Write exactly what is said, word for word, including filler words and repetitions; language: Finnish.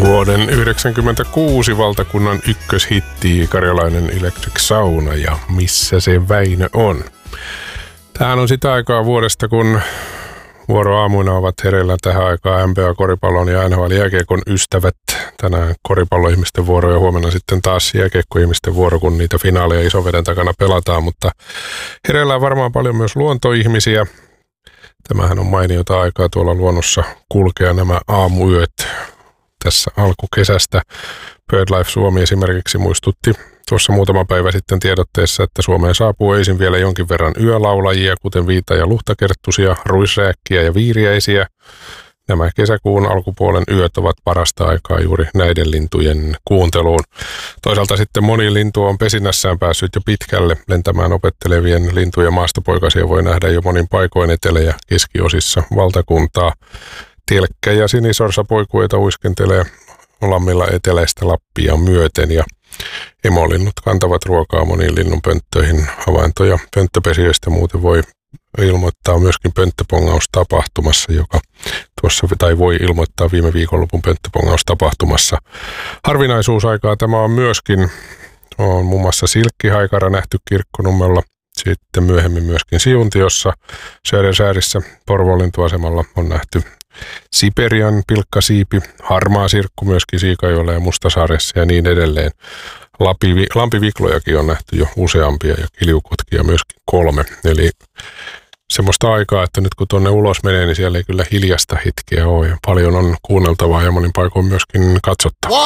Vuoden yhdeksänkymmentäkuusi valtakunnan ykköshitti Karjalainen Electric Sauna ja Missä se Väinö on. Tämähän on sitä aikaa vuodesta, kun vuoroaamuina ovat hereillä tähän aikaan N B A-koripallon ja N H L-jääkiekon ystävät. Tänään koripalloihmisten vuoro ja huomenna sitten taas jääkiekkoihmisten vuoro, kun niitä finaaleja isoveden takana pelataan. Mutta hereillä on varmaan paljon myös luontoihmisiä. Tämähän on mainiota aikaa tuolla luonnossa kulkea nämä aamuyöt. Tässä alkukesästä BirdLife Suomi esimerkiksi muistutti tuossa muutama päivä sitten tiedotteessa, että Suomeen saapuu ensin vielä jonkin verran yölaulajia, kuten viita- ja luhtakerttusia, ruisrääkkiä ja viiriäisiä. Nämä kesäkuun alkupuolen yöt ovat parasta aikaa juuri näiden lintujen kuunteluun. Toisaalta sitten moni lintu on pesinnässään päässyt jo pitkälle. Lentämään opettelevien lintujen maastopoikasia voi nähdä jo monin paikoin etelä- ja keskiosissa valtakuntaa. Tilkkä- ja sinisorsapoikueita uiskentelee lammilla eteläistä Lappia myöten ja emolinnut kantavat ruokaa moniin linnunpönttöihin. Havaintoja pönttöpesijöistä muuten voi ilmoittaa myöskin pönttöpongaustapahtumassa, joka tuossa, tai voi ilmoittaa viime viikonlopun pönttöpongaustapahtumassa. Harvinaisuusaikaa tämä on myöskin, on muun muassa silkkihaikara nähty Kirkkonummella, sitten myöhemmin myöskin Siuntiossa, Södersärissä, Porvolintuasemalla on nähty Siperian pilkkasiipi, harmaa sirkku myöskin Siikajoella ja Mustasaaressa ja niin edelleen. Lampi, lampiviklojakin on nähty jo useampia ja kiljukotkia myöskin kolme. Eli semmoista aikaa, että nyt kun tuonne ulos menee, niin siellä ei kyllä hiljasta hetkeä ole ja paljon on kuunneltavaa ja monin paikoin myöskin katsottavaa.